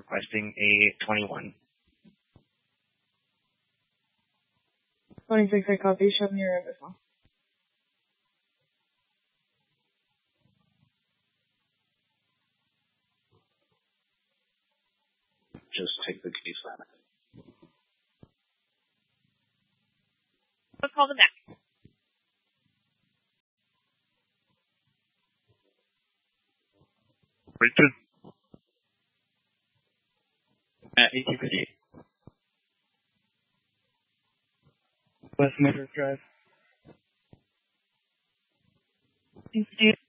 requesting a 21. 26, I copy. Show me your as well. Just take the case limit. Let's call them back. Richard. 1858. West Meadows Drive. Thank you.